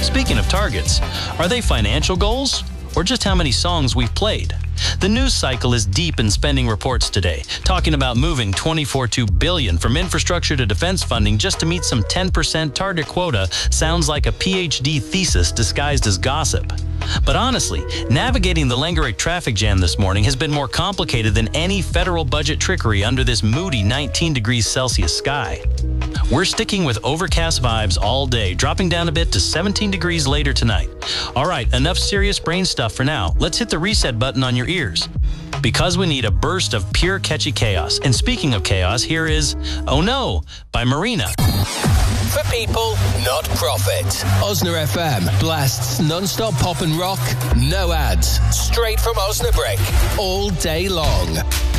Speaking of targets, are they financial goals or just how many songs we've played? The news cycle is deep in spending reports today, talking about moving $24.2 billion from infrastructure to defense funding just to meet some 10% target quota sounds like a PhD thesis disguised as gossip. But honestly, navigating the Langerak traffic jam this morning has been more complicated than any federal budget trickery under this moody 19 degrees Celsius sky. We're sticking with overcast vibes all day, dropping down a bit to 17 degrees later tonight. All right, enough serious brain stuff for now. Let's hit the reset button on your ears, because we need a burst of pure catchy chaos. And speaking of chaos, here is Oh No by Marina. For people, not profit. Osna FM blasts non-stop pop and rock, no ads, straight from Osnabrück, all day long.